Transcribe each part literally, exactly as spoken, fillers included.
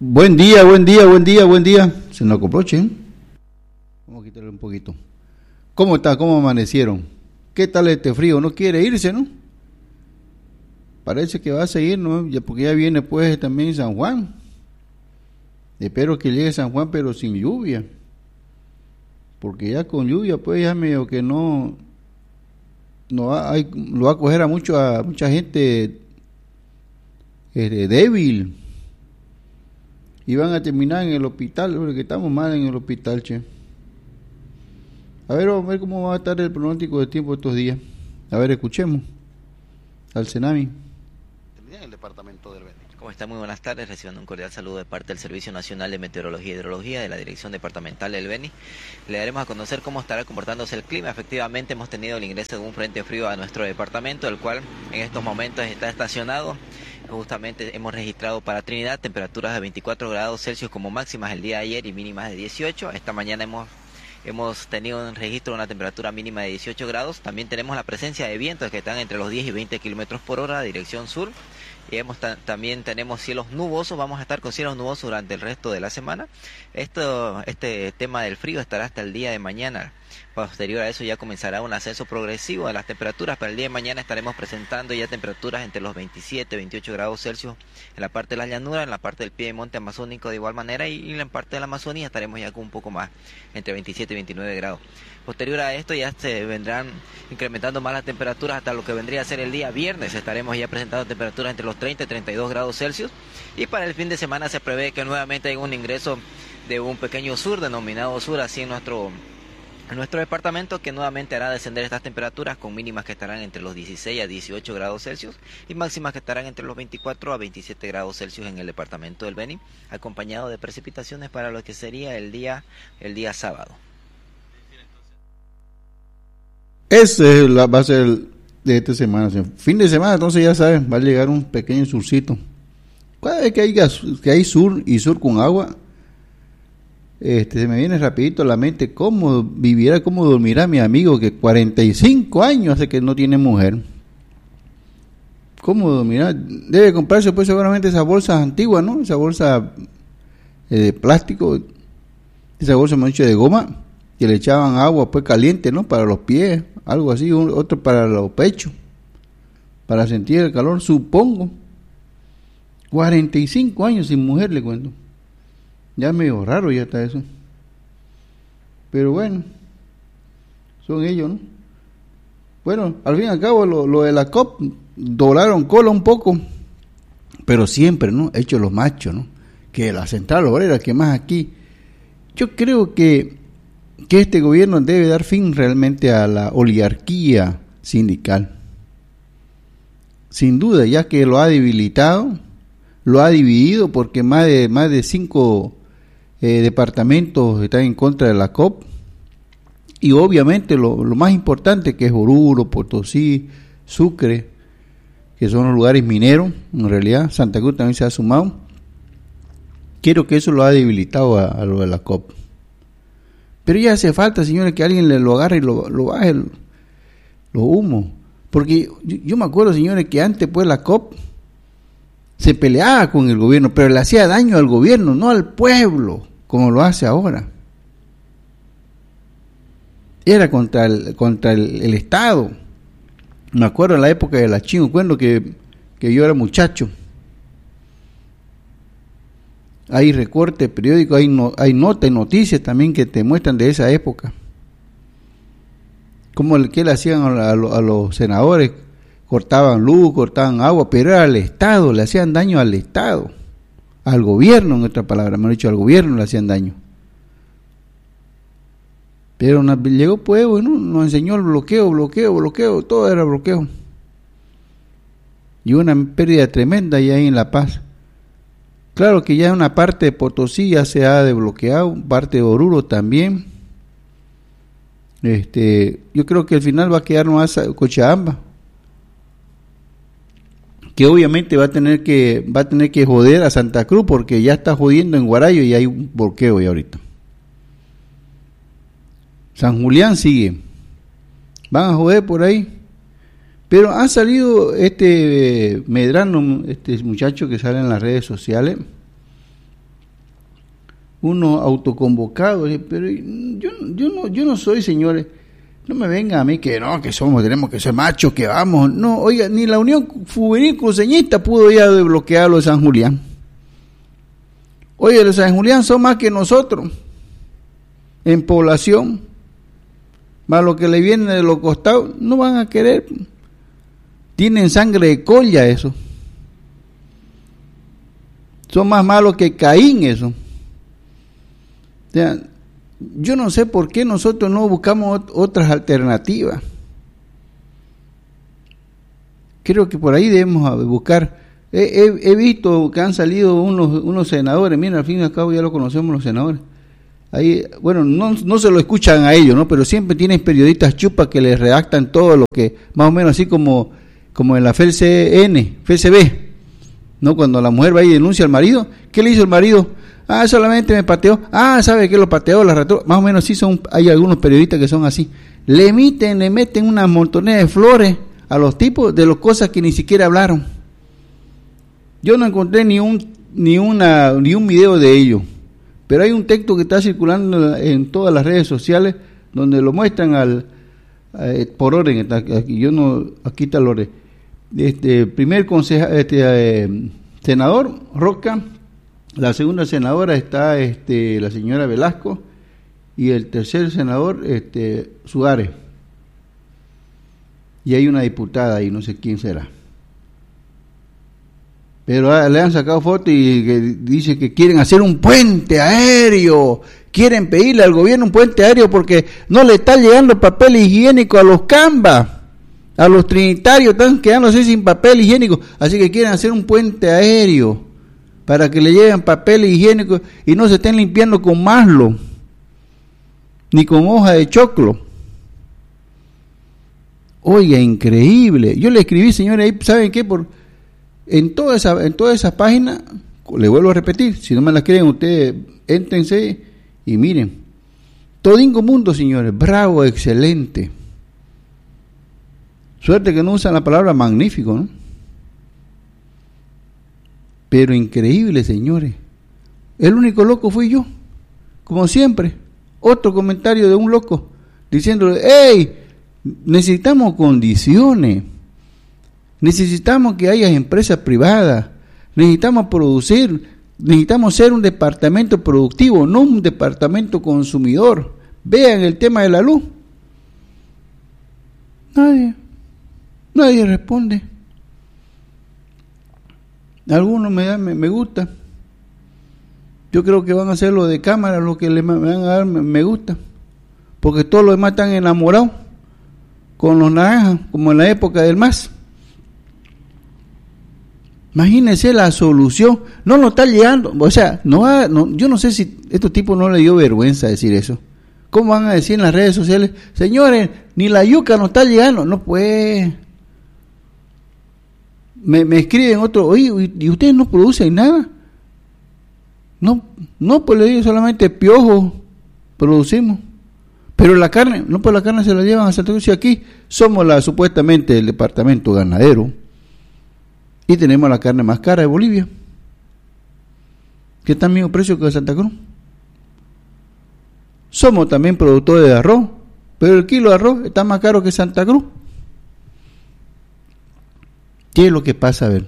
Buen día, buen día, buen día, buen día. Se nos acopló, che. Vamos a quitarle un poquito. ¿Cómo está? ¿Cómo amanecieron? ¿Qué tal este frío? ¿No quiere irse, no? Parece que va a seguir, ¿no? Ya, porque ya viene pues también San Juan. Espero que llegue San Juan, pero sin lluvia. Porque ya con lluvia, pues ya medio que no... no hay, lo va a coger a, mucho, a mucha gente eh, débil. Y van a terminar en el hospital, porque estamos mal en el hospital, che. A ver, vamos a ver cómo va a estar el pronóstico de tiempo estos días. A ver, escuchemos al Cenami. En el departamento del Beni. ¿Cómo está? Muy buenas tardes, recibiendo un cordial saludo de parte del Servicio Nacional de Meteorología y Hidrología de la Dirección Departamental del Beni. Le daremos a conocer cómo estará comportándose el clima. Efectivamente, hemos tenido el ingreso de un frente frío a nuestro departamento, el cual en estos momentos está estacionado. Justamente hemos registrado para Trinidad temperaturas de veinticuatro grados Celsius como máximas el día de ayer y mínimas de dieciocho. Esta mañana hemos Hemos tenido un registro de una temperatura mínima de dieciocho grados. También tenemos la presencia de vientos que están entre los diez y veinte kilómetros por hora, dirección sur. Y hemos también tenemos cielos nubosos. Vamos a estar con cielos nubosos durante el resto de la semana. Esto, este tema del frío estará hasta el día de mañana. Posterior a eso ya comenzará un ascenso progresivo de las temperaturas. Para el día de mañana estaremos presentando ya temperaturas entre los veintisiete y veintiocho grados Celsius en la parte de la llanura, en la parte del piedemonte amazónico de igual manera, y en la parte de la Amazonía estaremos ya con un poco más, entre veintisiete y veintinueve grados. Posterior a esto ya se vendrán incrementando más las temperaturas hasta lo que vendría a ser el día viernes. Estaremos ya presentando temperaturas entre los treinta y treinta y dos grados Celsius. Y para el fin de semana se prevé que nuevamente hay un ingreso de un pequeño sur, denominado sur, así en nuestro... En nuestro departamento, que nuevamente hará descender estas temperaturas con mínimas que estarán entre los dieciséis a dieciocho grados Celsius y máximas que estarán entre los veinticuatro a veintisiete grados Celsius en el departamento del Beni, acompañado de precipitaciones para lo que sería el día el día sábado. Esa es la base de esta semana. Fin de semana, entonces ya saben, va a llegar un pequeño surcito. Cada vez que hay, que hay sur y sur con agua, Este, se me viene rapidito a la mente cómo vivirá, cómo dormirá mi amigo que cuarenta y cinco años hace que no tiene mujer. ¿Cómo dormirá? Debe comprarse pues seguramente esas bolsas antiguas, ¿no? Esa bolsa eh, de plástico, esa bolsa mucho de goma, que le echaban agua pues caliente, ¿no? Para los pies, algo así, un, otro para los pechos, para sentir el calor, supongo. cuarenta y cinco años sin mujer, le cuento. Ya medio raro ya está eso. Pero bueno, son ellos, ¿no? Bueno, al fin y al cabo, lo, lo de la C O P, doblaron cola un poco, pero siempre, ¿no? Hechos los machos, ¿no? Que la central obrera, que más aquí. Yo creo que, que este gobierno debe dar fin realmente a la oligarquía sindical. Sin duda, ya que lo ha debilitado, lo ha dividido, porque más de, más de cinco... Eh, departamentos están en contra de la C O P, y obviamente lo, lo más importante, que es Oruro, Potosí, Sucre, que son los lugares mineros, en realidad Santa Cruz también se ha sumado. Quiero que eso lo ha debilitado a, a lo de la C O P, pero ya hace falta, señores, que alguien le lo agarre y lo, lo baje los lo humos, porque yo, yo me acuerdo, señores, que antes pues la C O P se peleaba con el gobierno, pero le hacía daño al gobierno, no al pueblo, como lo hace ahora. Era contra el, contra el, el Estado. Me acuerdo en la época de la Chingo, cuando que, que yo era muchacho. Hay recortes periódicos, hay, no, hay notas y noticias también que te muestran de esa época. Como el que le hacían a, a, a los senadores, cortaban luz, cortaban agua, pero era al Estado, le hacían daño al Estado, al gobierno, en otra palabra, me han dicho, al gobierno le hacían daño. Pero nos, llegó Pueblo y ¿no? nos enseñó el bloqueo, bloqueo, bloqueo, todo era bloqueo. Y una pérdida tremenda ya ahí en La Paz. Claro que ya una parte de Potosí ya se ha desbloqueado, parte de Oruro también. Este, yo creo que al final va a quedar más Cochabamba, que obviamente va a tener que va a tener que joder a Santa Cruz, porque ya está jodiendo en Guarayo y hay un bloqueo ya ahorita. San Julián sigue, van a joder por ahí, pero ha salido este eh, Medrano, este muchacho que sale en las redes sociales, unos autoconvocados, pero yo, yo no, yo no soy, señores, no me venga a mí que no, que somos, tenemos que ser machos, que vamos, no, oiga, ni la Unión Juvenil Cruceñista pudo ya desbloquear lo de San Julián. Oye, los San Julián son más que nosotros en población, más lo que le viene de los costados, no van a querer, tienen sangre de colla eso, son más malos que Caín eso. O sea, yo no sé por qué nosotros no buscamos ot- otras alternativas. Creo que por ahí debemos buscar. He, he, he visto que han salido unos, unos senadores, mira, al fin y al cabo ya lo conocemos los senadores. Ahí, bueno, no, no se lo escuchan a ellos, ¿no? Pero siempre tienen periodistas chupas que les redactan todo lo que, más o menos así como, como en la F C N, F C B, ¿no? Cuando la mujer va y denuncia al marido, ¿qué le hizo el marido? Ah, solamente me pateó. Ah, ¿sabe qué? Lo pateó, la retó. Más o menos sí son, hay algunos periodistas que son así. Le emiten, le meten una montonera de flores a los tipos de las cosas que ni siquiera hablaron. Yo no encontré ni un, ni una, ni un video de ellos. Pero hay un texto que está circulando en todas las redes sociales donde lo muestran al, eh, por orden. Aquí, yo no, aquí está el orden. Este primer conseja, este eh, senador Roca, la segunda senadora está este la señora Velasco y el tercer senador este Suárez. Y hay una diputada ahí, no sé quién será. Pero ah, le han sacado foto y que dice que quieren hacer un puente aéreo, quieren pedirle al gobierno un puente aéreo porque no le está llegando papel higiénico a los cambas, a los trinitarios están quedándose sin papel higiénico, así que quieren hacer un puente aéreo para que le lleven papel higiénico y no se estén limpiando con maslo, ni con hoja de choclo. Oiga, increíble. Yo le escribí, señores, ahí, ¿saben qué? Por En toda esa, en toda esa página, le vuelvo a repetir, si no me la creen ustedes, éntrense y miren. Todingo Mundo, señores, bravo, excelente. Suerte que no usan la palabra magnífico, ¿no? Pero increíble, señores. El único loco fui yo, como siempre. Otro comentario de un loco, diciéndole, hey, necesitamos condiciones. Necesitamos que haya empresas privadas, necesitamos producir, necesitamos ser un departamento productivo, no un departamento consumidor. Vean el tema de la luz. Nadie, nadie responde. Algunos me dan, me, me gusta. Yo creo que van a hacer lo de cámara, lo que le van a dar me, me gusta. Porque todos los demás están enamorados con los naranjas, como en la época del M A S. Imagínense la solución, no nos está llegando, o sea, no, va, no yo no sé si a estos tipos no les dio vergüenza decir eso. ¿Cómo van a decir en las redes sociales, señores, ni la yuca nos está llegando? No puede. Me, me escriben otro, oye, ¿y ustedes no producen nada? No, no, pues le digo solamente piojos producimos. Pero la carne, no, pues la carne se la llevan a Santa Cruz y aquí somos la supuestamente el departamento ganadero. Y tenemos la carne más cara de Bolivia, que está al mismo precio que de Santa Cruz. Somos también productores de arroz, pero el kilo de arroz está más caro que Santa Cruz. ¿Qué es lo que pasa? A ver.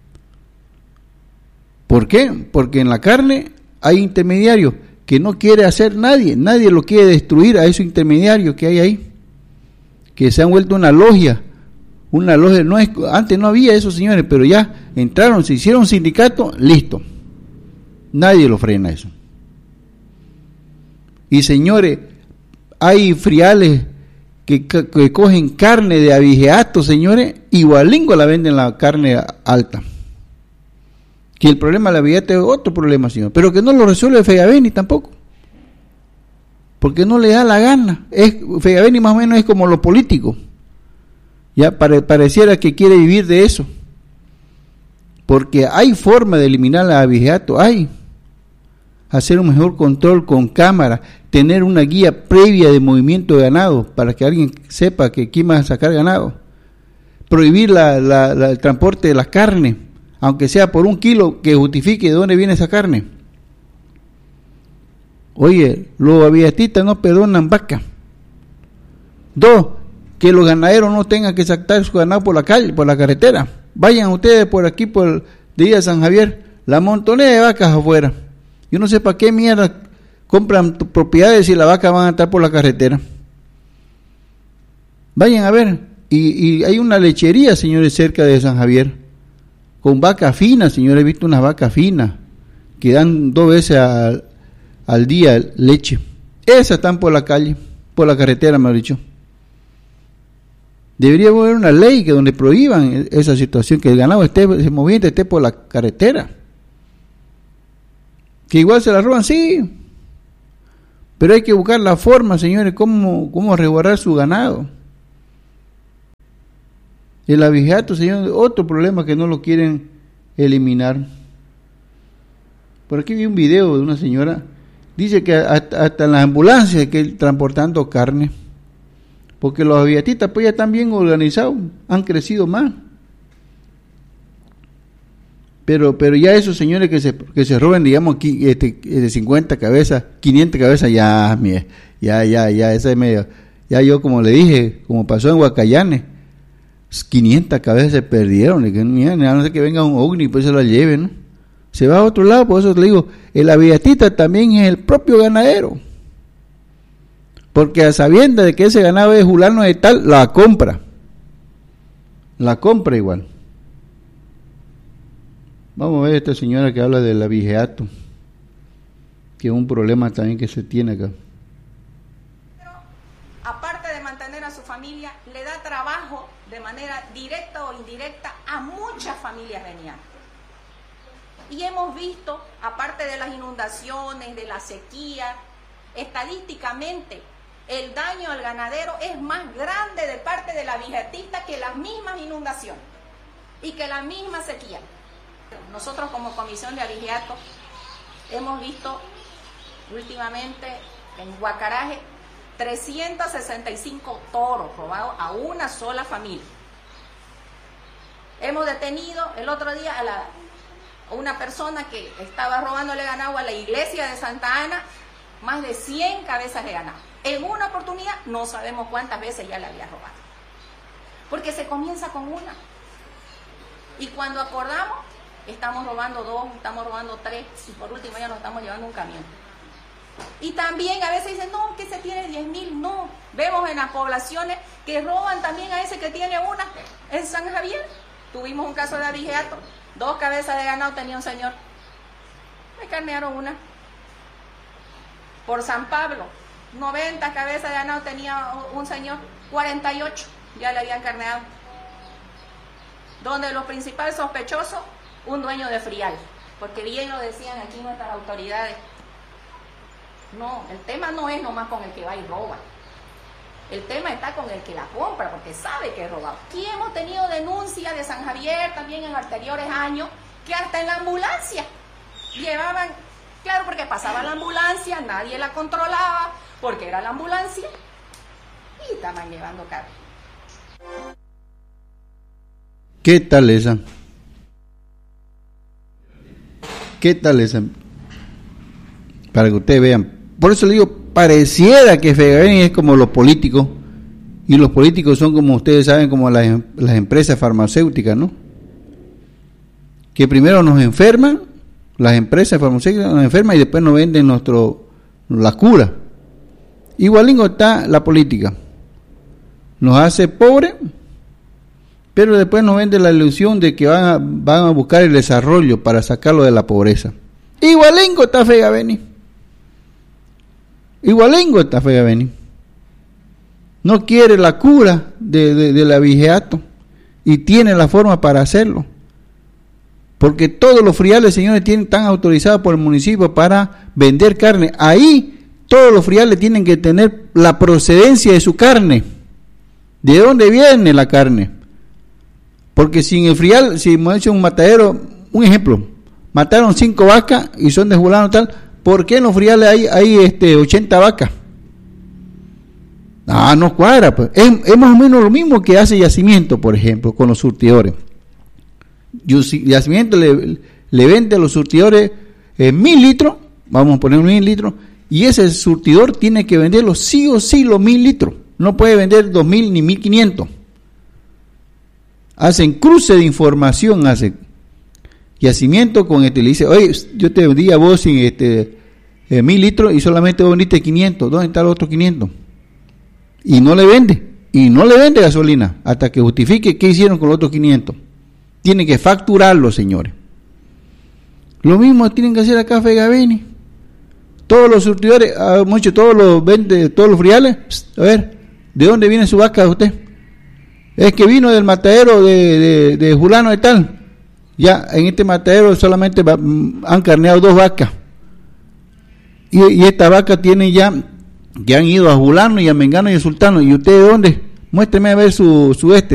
¿Por qué? Porque en la carne hay intermediarios que no quiere hacer nadie, nadie lo quiere destruir a esos intermediarios que hay ahí, que se han vuelto una logia. Una logia, no es, antes no había eso, señores, pero ya entraron, se hicieron sindicato, listo. Nadie lo frena eso. Y señores, hay friales que, que, que cogen carne de abigeato, señores, igualingo la venden la carne alta. Que el problema de la abigeato es otro problema, señor, pero que no lo resuelve Fegabeni tampoco. Porque no le da la gana. Es, Fegabeni más o menos es como los políticos. Ya pare, pareciera que quiere vivir de eso, porque hay forma de eliminar el abigeato, hay hacer un mejor control con cámara, tener una guía previa de movimiento de ganado para que alguien sepa que quién va a sacar ganado, prohibir la, la, la, el transporte de la carne, aunque sea por un kilo que justifique de dónde viene esa carne, Oye, los aviatistas no perdonan vaca. Dos, que los ganaderos no tengan que sacar su ganado por la calle, por la carretera. Vayan ustedes por aquí, por el día de San Javier, la montonera de vacas afuera. Yo no sé para qué mierda compran propiedades si las vacas van a estar por la carretera. Vayan a ver. Y, y hay una lechería, señores, cerca de San Javier, con vacas finas, señores. He visto unas vacas finas que dan dos veces a, al día leche. Esas están por la calle, por la carretera, me ha dicho. Debería haber una ley que donde prohíban esa situación, que el ganado esté, ese movimiento esté por la carretera. Que igual se la roban, sí. Pero hay que buscar la forma, señores, cómo, cómo resguardar su ganado. El abigeato, señor, otro problema que no lo quieren eliminar. Por aquí vi un video de una señora, dice que hasta, hasta en las ambulancias hay que ir transportando carne, porque los abigeatistas pues ya están bien organizados, han crecido más. Pero pero ya esos señores que se que se roben, digamos, aquí, este, de cincuenta cabezas, quinientas cabezas, ya, mire, ya, ya, ya, esa es medio, ya yo como le dije, como pasó en Huacayanes, quinientas cabezas se perdieron, y que mira, no sé que venga un ovni pues se la lleve, ¿no? Se va a otro lado. Por eso le digo, el abigatista también es el propio ganadero, porque a sabiendas de que ese ganado es fulano de tal, la compra, la compra igual. Vamos a ver esta señora que habla del abigeato, que es un problema también que se tiene acá. Pero, aparte de mantener a su familia, le da trabajo de manera directa o indirecta a muchas familias venianas. Y hemos visto, aparte de las inundaciones, de la sequía, estadísticamente el daño al ganadero es más grande de parte del abigetista que las mismas inundaciones y que la misma sequía. Nosotros como Comisión de Abigeato hemos visto últimamente en Guacaraje trescientos sesenta y cinco toros robados a una sola familia. Hemos detenido el otro día a, la, a una persona que estaba robándole ganado a la iglesia de Santa Ana, más de cien cabezas de ganado. En una oportunidad no sabemos cuántas veces ya le había robado. Porque se comienza con una. Y cuando acordamos, estamos robando dos, estamos robando tres, y por último ya nos estamos llevando un camión. Y también a veces dicen, no, que se tiene diez mil, no. Vemos en las poblaciones que roban también a ese que tiene una. En San Javier tuvimos un caso de abigeato, dos cabezas de ganado tenía un señor, me carnearon una. Por San Pablo, noventa cabezas de ganado tenía un señor, cuarenta y ocho ya le habían carneado. Donde los principales sospechosos, un dueño de frial, porque bien lo decían aquí nuestras autoridades. No, el tema no es nomás con el que va y roba. El tema está con el que la compra, porque sabe que es robado. Aquí hemos tenido denuncias de San Javier también en anteriores años, que hasta en la ambulancia llevaban, claro, porque pasaba la ambulancia, nadie la controlaba, porque era la ambulancia, y estaban llevando carne. ¿Qué tal esa? ¿Qué tal esa? Para que ustedes vean. Por eso le digo, pareciera que Fegabeni es como los políticos, y los políticos son, como ustedes saben, como las, las empresas farmacéuticas, ¿no? Que primero nos enferman, las empresas farmacéuticas nos enferman y después nos venden nuestro, la cura. Igualingo está la política. Nos hace pobres, pero después nos vende la ilusión de que van a, van a buscar el desarrollo para sacarlo de la pobreza. Igualingo está Fegabeni. Igualingo está Fegabeni. No quiere la cura de, de, del abigeato y tiene la forma para hacerlo. Porque todos los friales, señores, tienen, están autorizados por el municipio para vender carne. Ahí todos los friales tienen que tener la procedencia de su carne. ¿De dónde viene la carne? Porque sin el frial, si hemos hecho un matadero, un ejemplo, mataron cinco vacas y son de fulano tal, ¿por qué en los friales hay, hay este, ochenta vacas? Ah, no cuadra, pues. Es, es más o menos lo mismo que hace Yacimiento, por ejemplo, con los surtidores. Yacimiento le, le vende a los surtidores eh, mil litros, vamos a poner mil litros, Y ese surtidor tiene que venderlo sí o sí los mil litros. No puede vender dos mil ni mil quinientos. Hacen cruce de información, hacen yacimiento con este, le dice, oye, yo te vendí a vos sin este eh, mil litros y solamente vos vendiste quinientos. ¿Dónde está los otros quinientos? Y no le vende. Y no le vende gasolina hasta que justifique qué hicieron con los otros quinientos. Tienen que facturarlo, señores. Lo mismo tienen que hacer acá a Fegabeni. Todos los surtidores, muchos, todos los vende, todos los friales, a ver, ¿de dónde viene su vaca usted? Es que vino del matadero de, de, de Julano de tal. Ya en este matadero solamente va, han carneado dos vacas. Y, y esta vaca tiene ya, que han ido a Julano y a Mengano y a Sultano. ¿Y usted de dónde? Muéstreme a ver su, su este.